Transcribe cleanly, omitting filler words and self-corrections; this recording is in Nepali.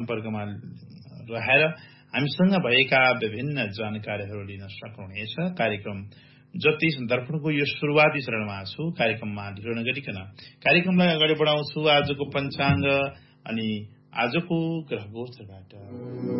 सम्पर्कमा रहेर हामीसँग भएका विभिन्न जानकारीहरू लिन सक्नुहुनेछ। कार्यक्रम ज्योतिष दर्पणको यो सुरुवाती चरणमा छु। कार्यक्रममा ढिलो नगरिकन कार्यक्रमलाई अगाडि बढाउँछु आजको पञ्चाङ्ग अनि आजको ग्रह गोचरबाट।